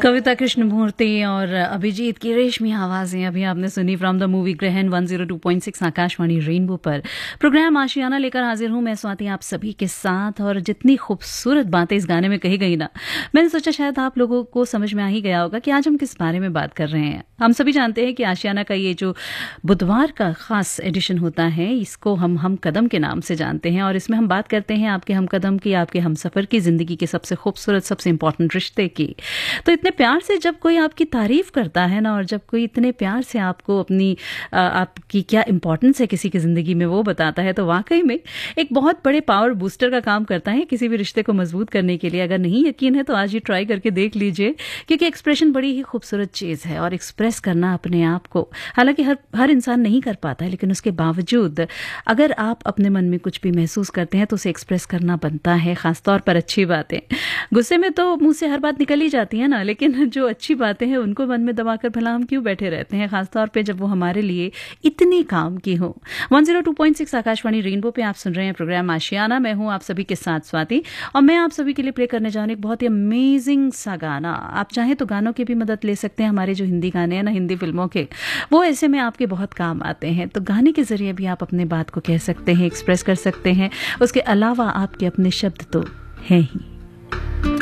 कविता कृष्णमूर्ति और अभिजीत की रेशमी आवाजें अभी आपने सुनी फ्रॉम द मूवी ग्रहण 102.6 आकाशवाणी रेनबो पर। प्रोग्राम आशियाना लेकर हाजिर हूं मैं स्वाति आप सभी के साथ। और जितनी खूबसूरत बातें इस गाने में कही गई ना, मैंने सोचा शायद आप लोगों को समझ में आ ही गया होगा कि आज हम किस बारे में बात कर रहे हैं। हम सभी जानते हैं कि आशियाना का ये जो बुधवार का खास एडिशन होता है, इसको हम कदम के नाम से जानते हैं। और इसमें हम बात करते हैं आपके हम कदम की, आपके हम सफर की, जिंदगी के सबसे खूबसूरत, सबसे इंपॉर्टेंट रिश्ते की। तो इतने प्यार से जब कोई आपकी तारीफ करता है ना, और जब कोई इतने प्यार से आपको अपनी आपकी क्या इंपॉर्टेंस है किसी की जिंदगी में वो बताता है, तो वाकई में एक बहुत बड़े पावर बूस्टर का काम करता है किसी भी रिश्ते को मजबूत करने के लिए। अगर नहीं यकीन है तो आज ये ट्राई करके देख लीजिए, क्योंकि एक्सप्रेशन बड़ी ही खूबसूरत चीज़ है। और एक्सप्रेस करना अपने आप को, हालांकि हर इंसान नहीं कर पाता है, लेकिन उसके बावजूद अगर आप अपने मन में कुछ भी महसूस करते हैं तो उसे एक्सप्रेस करना बनता है, खासतौर पर अच्छी बातें। गुस्से में तो मुंह से हर बात निकल ही जाती है ना, लेकिन जो अच्छी बातें हैं उनको मन में दबाकर भला हम क्यों बैठे रहते हैं, खासतौर पे जब वो हमारे लिए इतनी काम की हो। 102.6 आकाशवाणी रेनबो पे आप सुन रहे हैं प्रोग्राम आशियाना। मैं हूं आप सभी के साथ स्वाति, और मैं आप सभी के लिए प्ले करने जा रही हूं एक बहुत ही अमेजिंग सा गाना। आप चाहें तो गानों की भी मदद ले सकते हैं। हमारे जो हिंदी गाने हैं ना, हिंदी फिल्मों के, वो ऐसे में आपके बहुत काम आते हैं। तो गाने के जरिए भी आप अपने बात को कह सकते हैं, एक्सप्रेस कर सकते हैं। उसके अलावा आपके अपने शब्द तो हैं ही।